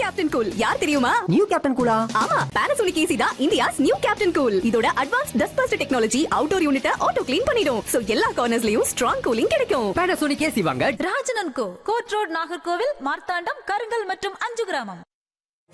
Captain cool யார் தெரியுமா? New captain கூலா? ஆமா, Panasonic AC தான் இந்தியாஸ் நியூ கேப்டன் கூல். இதோட advance dust first technology outdoor யூனிட்ட auto clean பண்ணிடும். சோ எல்லா கார்னர்ஸ்லயும் ஸ்ட்ராங் கூலிங் கிடைக்கும். Panasonic AC வாங்க. ராஜனன் கோ, கோட் ரோட், நாகர்கோவில், மார்த்தாண்டம், கருங்கல் மற்றும் 5 கிராமம்.